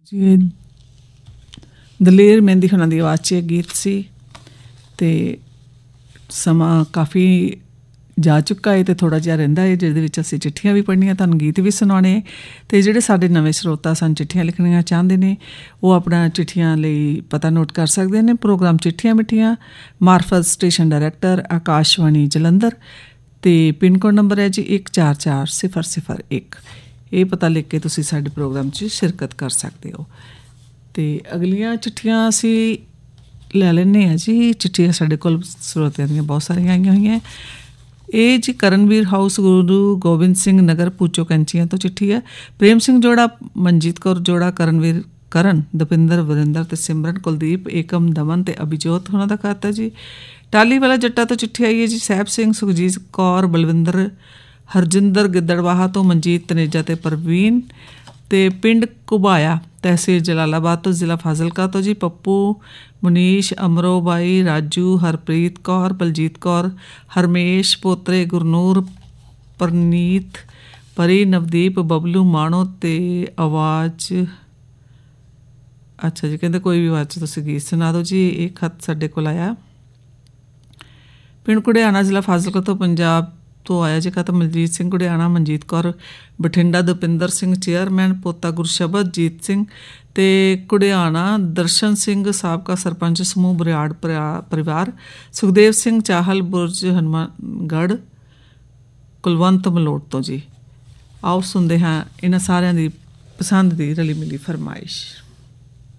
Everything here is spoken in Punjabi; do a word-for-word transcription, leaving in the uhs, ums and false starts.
ਜੀ ਦਲੇਰ ਮਹਿੰਦੀ ਹੋਣਾ ਦੀ ਆਵਾਜ਼ 'ਚ ਇਹ ਗੀਤ ਸੀ। ਅਤੇ ਸਮਾਂ ਕਾਫੀ ਜਾ ਚੁੱਕਾ ਹੈ ਅਤੇ ਥੋੜ੍ਹਾ ਜਿਹਾ ਰਹਿੰਦਾ ਹੈ ਜਿਹਦੇ ਵਿੱਚ ਅਸੀਂ ਚਿੱਠੀਆਂ ਵੀ ਪੜ੍ਹਨੀਆਂ, ਤੁਹਾਨੂੰ ਗੀਤ ਵੀ ਸੁਣਾਉਣੇ। ਅਤੇ ਜਿਹੜੇ ਸਾਡੇ ਨਵੇਂ ਸਰੋਤਾ ਸਨ ਚਿੱਠੀਆਂ ਲਿਖਣੀਆਂ ਚਾਹੁੰਦੇ ਨੇ ਉਹ ਆਪਣਾ ਚਿੱਠੀਆਂ ਲਈ ਪਤਾ ਨੋਟ ਕਰ ਸਕਦੇ ਨੇ। ਪ੍ਰੋਗਰਾਮ ਚਿੱਠੀਆਂ ਮਿੱਠੀਆਂ, ਮਾਰਫਤ ਸਟੇਸ਼ਨ ਡਾਇਰੈਕਟਰ ਆਕਾਸ਼ਵਾਣੀ ਜਲੰਧਰ, ਅਤੇ ਪਿੰਨ ਕੋਡ ਨੰਬਰ ਹੈ ਜੀ ਇੱਕ ਚਾਰ ਚਾਰ ਸਿਫਰ ਸਿਫਰ ਇੱਕ। ਇਹ ਪਤਾ ਲਿਖ ਕੇ ਤੁਸੀਂ ਸਾਡੇ ਪ੍ਰੋਗਰਾਮ 'ਚ ਸ਼ਿਰਕਤ ਕਰ ਸਕਦੇ ਹੋ। ਅਤੇ ਅਗਲੀਆਂ ਚਿੱਠੀਆਂ ਅਸੀਂ ਲੈ ਲੈਂਦੇ ਹਾਂ ਜੀ। ਚਿੱਠੀਆਂ ਸਾਡੇ ਕੋਲ ਸਰੋਤਿਆਂ ਦੀਆਂ ਬਹੁਤ ਸਾਰੀਆਂ ਆਈਆਂ ਹੋਈਆਂ। ਇਹ ਜੀ ਕਰਨਵੀਰ ਹਾਊਸ, ਗੁਰੂ ਗੋਬਿੰਦ ਸਿੰਘ ਨਗਰ, ਪੂਚੋ ਕੈਂਚੀਆਂ ਤੋਂ ਚਿੱਠੀ ਹੈ। ਪ੍ਰੇਮ ਸਿੰਘ ਜੋੜਾ, ਮਨਜੀਤ ਕੌਰ ਜੋੜਾ, ਕਰਨਵੀਰ, ਕਰਨ, ਦਪਿੰਦਰ, ਵਰਿੰਦਰ ਅਤੇ ਸਿਮਰਨ, ਕੁਲਦੀਪ, ਏਕਮ, ਦਮਨ ਅਤੇ ਅਭਿਜੋਤ ਉਹਨਾਂ ਦਾ ਖਾਤਾ ਜੀ। ਟਾਹਲੀ ਵਾਲਾ ਜੱਟਾ ਤੋਂ ਚਿੱਠੀ ਆਈ ਹੈ ਜੀ। ਸਾਹਿਬ ਸਿੰਘ, ਸੁਖਜੀਤ ਕੌਰ, ਬਲਵਿੰਦਰ, ਹਰਜਿੰਦਰ ਗਿੱਦੜਵਾਹਾ ਤੋਂ, ਮਨਜੀਤ ਤਨੇਜਾ ਅਤੇ ਪ੍ਰਵੀਨ, ਅਤੇ ਪਿੰਡ ਘੁਬਾਇਆ, ਤਹਿਸੀਲ ਜਲਾਲਾਬਾਦ ਤੋਂ, ਜ਼ਿਲ੍ਹਾ ਫਾਜ਼ਿਲਕਾ ਤੋਂ ਜੀ। ਪੱਪੂ, ਮੁਨੀਸ਼, ਅਮਰੋ ਬਾਈ, ਰਾਜੂ, ਹਰਪ੍ਰੀਤ ਕੌਰ, ਬਲਜੀਤ ਕੌਰ, ਹਰਮੇਸ਼, ਪੋਤਰੇ, ਗੁਰਨੂਰ, ਪਰਨੀਤ, ਪਰੀ, ਨਵਦੀਪ, ਬਬਲੂ, ਮਾਣੋ ਅਤੇ ਆਵਾਜ਼। ਅੱਛਾ ਜੀ, ਕਹਿੰਦੇ ਕੋਈ ਵੀ ਆਵਾਜ਼ 'ਚ ਤੁਸੀਂ ਗੀਤ ਸੁਣਾ ਦਿਓ ਜੀ। ਇਹ ਖੱਤ ਸਾਡੇ ਕੋਲ ਆਇਆ ਪਿੰਡ ਘੁੜਿਆਣਾ, ਜ਼ਿਲ੍ਹਾ ਫਾਜ਼ਿਲਕਾ ਤੋਂ, ਪੰਜਾਬ ਤੋਂ ਆਇਆ ਜੀ ਖਤ। ਮਨਜੀਤ ਸਿੰਘ ਘੁੜਿਆਣਾ, ਮਨਜੀਤ ਕੌਰ ਬਠਿੰਡਾ, ਦਪਿੰਦਰ ਸਿੰਘ ਚੇਅਰਮੈਨ, ਪੋਤਾ ਗੁਰਸ਼ਬਦ ਜੀਤ ਸਿੰਘ ਅਤੇ ਘੁੜਿਆਣਾ, ਦਰਸ਼ਨ ਸਿੰਘ ਸਾਬਕਾ ਸਰਪੰਚ ਸਮੂਹ ਬਰਿਆੜ ਪਰਿਵਾਰ, ਸੁਖਦੇਵ ਸਿੰਘ ਚਾਹਲ, ਬੁਰਜ ਹਨੂੰਮਾਨਗੜ੍ਹ, ਕੁਲਵੰਤ ਮਲੋਟ ਤੋਂ ਜੀ। ਆਓ ਸੁਣਦੇ ਹਾਂ ਇਹਨਾਂ ਸਾਰਿਆਂ ਦੀ ਪਸੰਦ ਦੀ ਰਲੀ ਮਿਲੀ ਫਰਮਾਇਸ਼।